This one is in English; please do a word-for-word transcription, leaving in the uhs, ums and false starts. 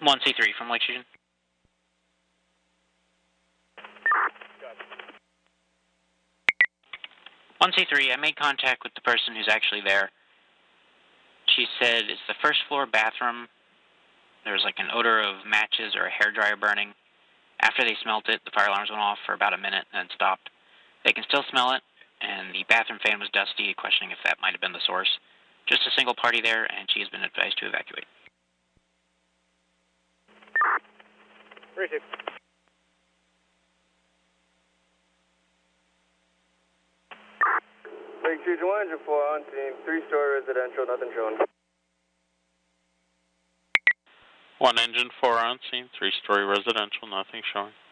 one C three from Lake Fusion. one C three, I made contact with the person who's actually there. She said it's the first floor bathroom. There's like an odor of matches or a hairdryer burning. After they smelt it, the fire alarms went off for about a minute and then stopped. They can still smell it, and the bathroom fan was dusty, questioning if that might have been the source. Just a single party there, and she has been advised to evacuate. Appreciate it. Lake Fusion one oh four on team, three-story residential, nothing showing. One engine four on scene, three-story residential, nothing showing.